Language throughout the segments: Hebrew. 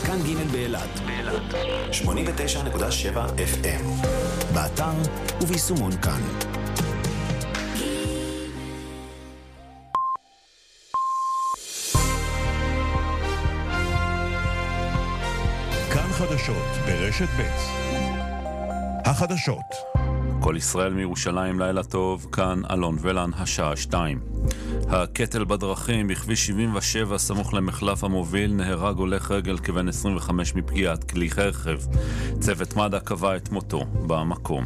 כאן ג' באילת 89.7 FM באתר וביישומון כאן. כאן חדשות ברשת ב'. החדשות. כל ישראל מירושלים, לילה טוב, כאן אלון ולן, השעה 2. הקטל בדרכים בכביש 77 סמוך למחלף המוביל, נהרג הולך רגל כבן 25 מפגיעת כלי רכב. צוות מד"א קבע את מותו במקום.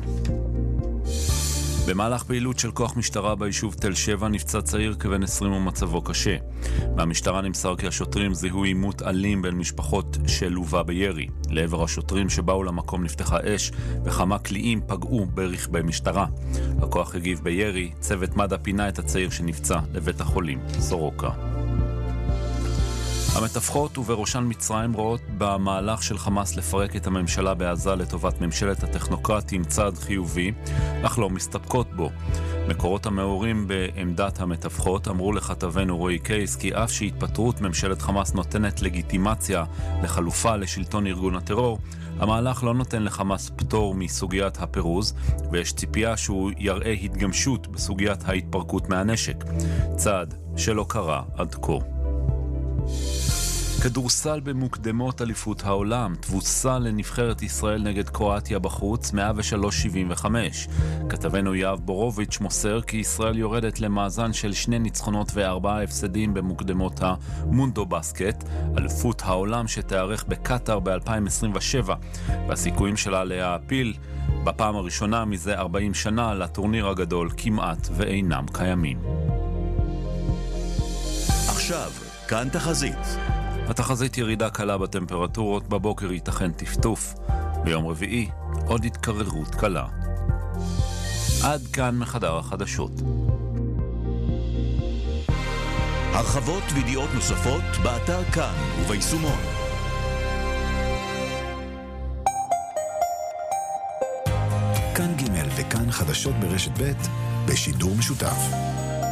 במהלך פעילות של כוח משטרה ביישוב תל שבע נפצע צעיר כבן 20 ומצבו קשה. מהמשטרה נמסר כי השוטרים זיהו עימות אלים בין משפחות שלווה בירי. לעבר השוטרים שבאו למקום נפתחה אש וכמה קליעים פגעו ברכבי משטרה. הכוח הגיב בירי, צוות מד"א פינה את הצעיר שנפצע לבית החולים סורוקה. המתווכות ובראשן מצרים רואות במהלך של חמאס לפרק את הממשלה בעזה לטובת ממשלת הטכנוקרטים צעד חיובי, אך לא מסתפקות בו. מקורות המעורים בעמדת המתווכות אמרו לכתבנו רועי קייס כי אף שהתפטרות ממשלת חמאס נותנת לגיטימציה לחלופה לשלטון ארגון הטרור, המהלך לא נותן לחמאס פטור מסוגיית הפירוז, ויש ציפייה שהוא יראה התגמשות בסוגיית ההתפרקות מהנשק, צעד שלא קרה עד כה. כדורסל במוקדמות אליפות העולם, תבוסה לנבחרת ישראל נגד קרואטיה בחוץ 103-75. כתבנו יאב בורוביץ' מוסר כי ישראל יורדת למאזן של 2 ניצחונות ו4 הפסדים במוקדמות המונדו בסקט, אליפות העולם שתארך בקטר ב-2027, והסיכויים שלה להעפיל בפעם הראשונה מזה 40 שנה לטורניר הגדול כמעט ואינם קיימים. עכשיו, כאן תחזית. התחזית ירידה קלה בטמפרטורות, בבוקר ייתכן טפטוף, ביום רביעי עוד התקררות קלה. עד כאן מחדר החדשות. הרחבות וידיעות נוספות באתר כאן וביישומון. כאן ג' וכאן חדשות ברשת ב' בשידור משותף.